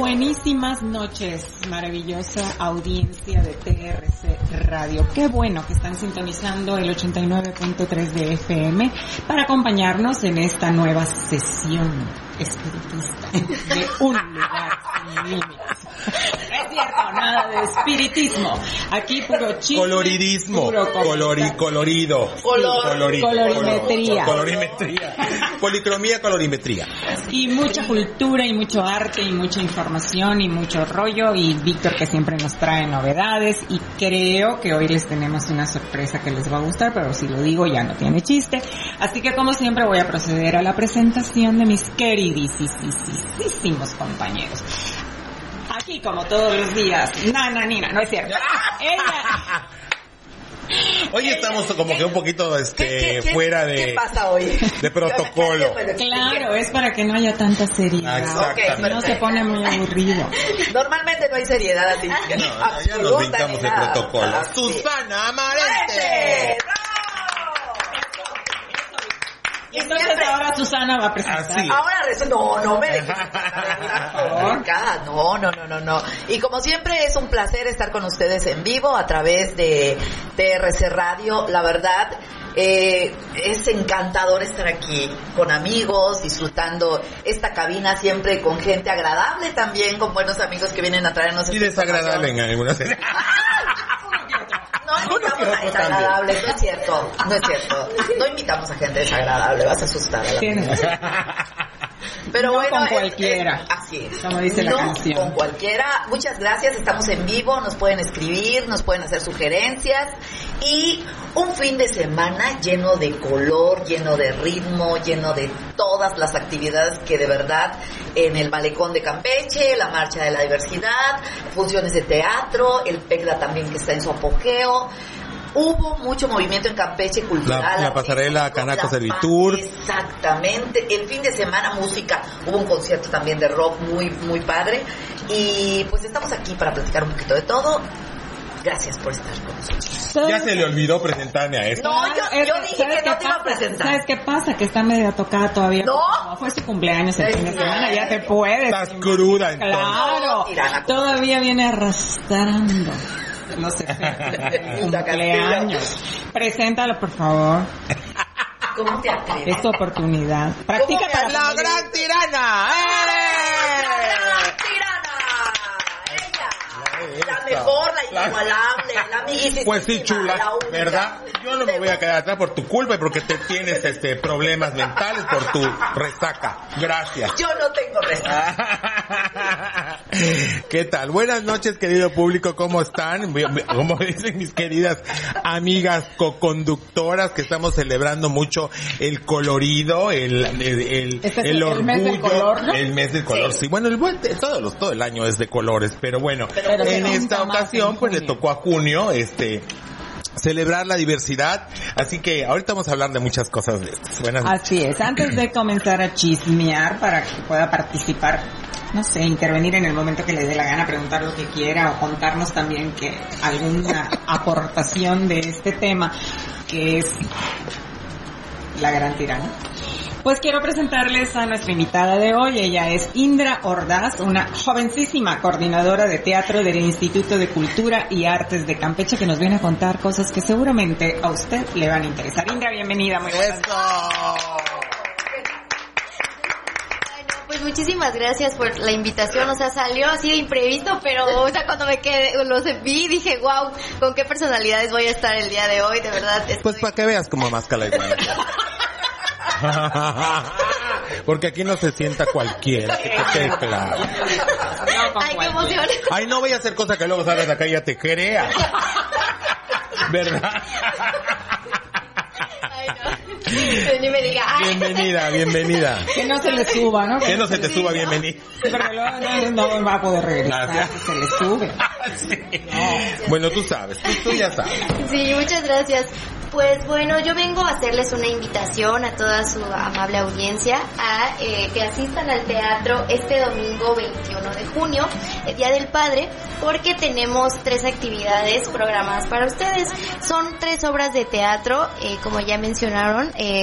Buenísimas noches, maravillosa audiencia de TRC Radio. Qué bueno que están sintonizando el 89.3 de FM para acompañarnos en esta nueva sesión espiritista de Un Lugar Sin Límites. Es cierto, nada de espiritismo. Aquí puro chiste. Coloridismo. Puro colorido. Colorimetría. Colorimetría. Policromía, colorimetría. Y mucha cultura y mucho arte y mucha información y mucho rollo, y Víctor que siempre nos trae novedades, y creo que hoy les tenemos una sorpresa que les va a gustar, pero si lo digo ya no tiene chiste. Así que como siempre voy a proceder a la presentación de mis queridísimos compañeros. Aquí como todos los días, Nina, no es cierto. Ella... Hoy estamos como que un poquito fuera de... ¿Qué pasa hoy? De protocolo. Claro, es para que no haya tanta seriedad. Exactamente. No se pone muy aburrido. Normalmente no hay seriedad así. No, ya nos brincamos el protocolo. Así. Susana Amarante. Y entonces ahora Susana va a presentar. Así. Ahora resulta, no me dejes. No. Y como siempre es un placer estar con ustedes en vivo a través de TRC Radio. La verdad, es encantador estar aquí con amigos, disfrutando esta cabina siempre con gente agradable también, con buenos amigos que vienen a traernos. Y desagradable en algunas. No invitamos a desagradables, no es cierto. No invitamos a gente desagradable, vas a asustar a la gente. Pero no bueno, con cualquiera. Así es. Como dice la canción. No con cualquiera. Muchas gracias, estamos en vivo, nos pueden escribir, nos pueden hacer sugerencias. Y un fin de semana lleno de color, lleno de ritmo, lleno de todas las actividades que de verdad en el Malecón de Campeche, la Marcha de la Diversidad, funciones de teatro, el PECDA también que está en su apogeo. Hubo mucho movimiento en Campeche cultural. La pasarela Canaco Servitur. Exactamente. El fin de semana música. Hubo un concierto también de rock muy padre. Y pues estamos aquí para platicar un poquito de todo. Gracias por estar con nosotros. Ya se le olvidó presentarme a esto. No, yo dije que no te iba a presentar. ¿Sabes qué pasa? Que está media tocada todavía. No. Como fue su cumpleaños el fin de semana, ya te puedes. Estás cruda entonces. Claro. Tirana. Todavía viene arrastrando los efectos del cumpleaños. Preséntalo, por favor. ¿Cómo te atreves? Es tu oportunidad. Practica para ¡La gran tirana! La mejor, la inigualable, la amiguísima. Pues sí, chula, la única. ¿verdad? Yo no me voy a quedar atrás por tu culpa y porque te tienes problemas mentales por tu resaca. Gracias. Yo no tengo resaca. ¿Qué tal? Buenas noches, querido público, ¿cómo están? Como dicen mis queridas amigas co-conductoras, que estamos celebrando mucho el colorido, el orgullo, el mes del color, ¿no? El mes del color, sí. Bueno, todo el año es de colores, pero bueno, pero en esta ocasión pues le tocó a junio celebrar la diversidad, así que ahorita vamos a hablar de muchas cosas de estas. Buenas noches. Así es, antes de comenzar a chismear para que pueda participar, no sé, intervenir en el momento que le dé la gana, preguntar lo que quiera o contarnos también que alguna aportación de este tema que es la gran tirana. Pues quiero presentarles a nuestra invitada de hoy. Ella es Indra Ordaz, una jovencísima coordinadora de teatro del Instituto de Cultura y Artes de Campeche, que nos viene a contar cosas que seguramente a usted le van a interesar. Indra, bienvenida. Muy buenas. Pues muchísimas gracias por la invitación, o sea, salió así de imprevisto, pero o sea, cuando los vi dije, wow, con qué personalidades voy a estar el día de hoy, de verdad. Pues para que veas como máscara igual. Porque aquí no se sienta cualquiera, que te quede claro. Ay, qué emoción. Ay, no voy a hacer cosas que luego salgas de acá y ya te creas. ¿Verdad? Ay, no. Ni me diga. Ay. Bienvenida. Que no se le suba, ¿no? Que no se te suba, bienvenida. Porque luego no va a poder regresar. Gracias. Se le sube. Sí. Bueno, tú sabes, tú ya sabes. Sí, muchas gracias. Pues bueno, yo vengo a hacerles una invitación a toda su amable audiencia a que asistan al teatro este domingo 21 de junio, el Día del Padre, porque tenemos 3 actividades programadas para ustedes. Son 3 obras de teatro, como ya mencionaron,